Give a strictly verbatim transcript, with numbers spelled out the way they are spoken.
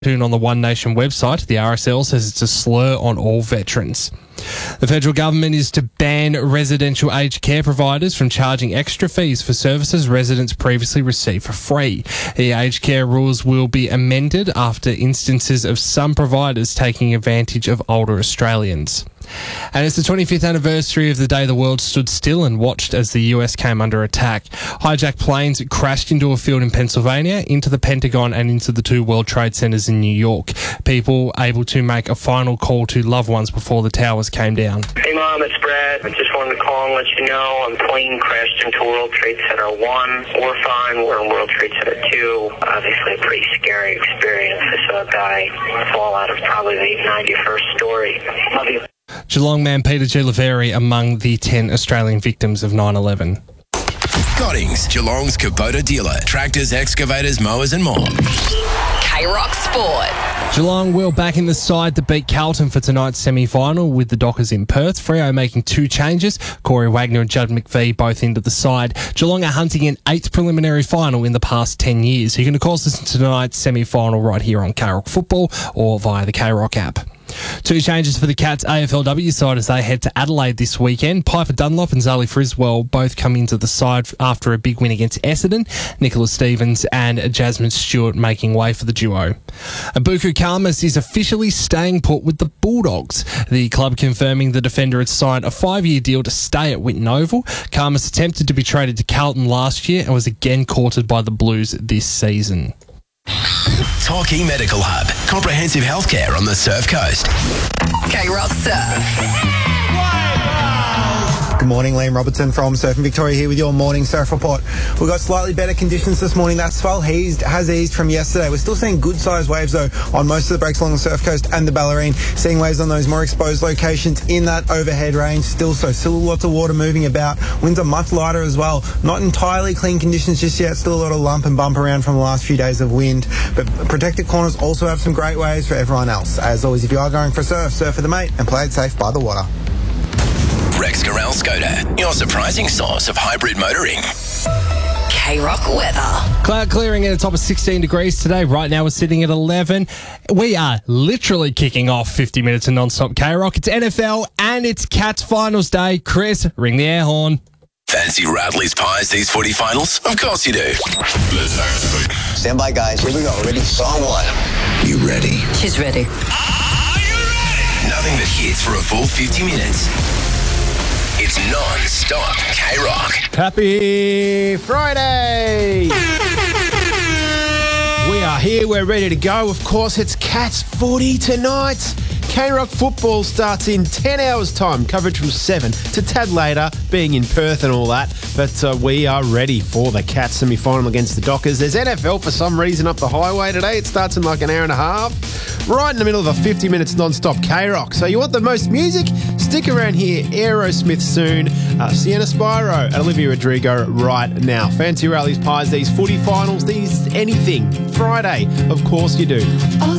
On the One Nation website, the R S L says it's a slur on all veterans. The federal government is to ban residential aged care providers from charging extra fees for services residents previously received for free. The aged care rules will be amended after instances of some providers taking advantage of older Australians. And it's the twenty-fifth anniversary of the day the world stood still and watched as the U S came under attack. Hijacked planes crashed into a field in Pennsylvania, into the Pentagon and into the two World Trade Centers in New York. People able to make a final call to loved ones before the towers came down. Hey Mom, it's Brad. I just wanted to call and let you know a plane crashed into World Trade Center one. We're fine. We're in World Trade Center two. Obviously a pretty scary experience. I saw a guy fall out of probably the ninety-first story. Love you. Geelong man Peter Gilaveri among the ten Australian victims of nine eleven. Cottings, Geelong's Kubota dealer. Tractors, excavators, mowers and more. K-Rock Sport. Geelong will back in the side to beat Carlton for tonight's semi-final with the Dockers in Perth. Freo making two changes. Corey Wagner and Judd McVie both into the side. Geelong are hunting an eighth preliminary final in the past ten years. You can of course listen to tonight's semi-final right here on K-Rock Football or via the K-Rock app. Two changes for the Cats A F L W side as they head to Adelaide this weekend. Piper Dunlop and Zali Friswell both come into the side after a big win against Essendon. Nicola Stevens and Jasmine Stewart making way for the duo. Abuku Khamis is officially staying put with the Bulldogs. The club confirming the defender had signed a five-year deal to stay at Whitten Oval. Khamis attempted to be traded to Carlton last year and was again courted by the Blues this season. Torquay Medical Hub. Comprehensive healthcare on the Surf Coast. K-Rock Surf. Good morning, Liam Robertson from Surfing Victoria here with your morning surf report. We've got slightly better conditions this morning. That swell eased, has eased from yesterday. We're still seeing good sized waves though on most of the breaks along the surf coast and the Bellarine. Seeing waves on those more exposed locations in that overhead range still so. Still lots of water moving about. Winds are much lighter as well. Not entirely clean conditions just yet. Still a lot of lump and bump around from the last few days of wind. But protected corners also have some great waves for everyone else. As always, if you are going for a surf, surf with a mate and play it safe by the water. Rex Corral Skoda, your surprising source of hybrid motoring. K-Rock weather. Cloud clearing at a top of sixteen degrees today. Right now we're sitting at eleven. We are literally kicking off fifty minutes of non-stop K-Rock. It's N F L and it's Cats finals day. Chris, ring the air horn. Fancy Radley's Pies these footy finals? Of course you do. Let's have Stand by, guys. Here we go. Ready? Song one. You ready? She's ready. Are you ready? Nothing but hits for a full fifty minutes. It's non-stop K-Rock. Happy Friday! We are here, we're ready to go. Of course, it's Cats footy tonight. K-Rock football starts in ten hours' time. Coverage from seven to tad later, being in Perth and all that. But uh, we are ready for the Cats semi-final against the Dockers. There's N F L for some reason up the highway today. It starts in like an hour and a half. Right in the middle of a fifty minutes non-stop K-Rock. So you want the most music? Stick around here. Aerosmith soon. Uh, Sienna Spyro and Olivia Rodrigo right now. Fancy Rallies, Pies, these footy finals, these anything. Friday, of course you do.